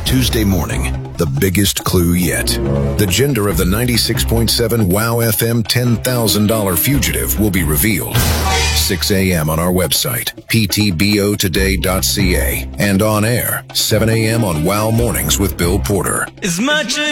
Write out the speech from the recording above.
Tuesday morning, the biggest clue yet. The gender of the 96.7 WOW FM $10,000 fugitive will be revealed. 6 a.m. on our website, ptbotoday.ca, and on air, 7 a.m. on WOW Mornings with Bill Porter. As much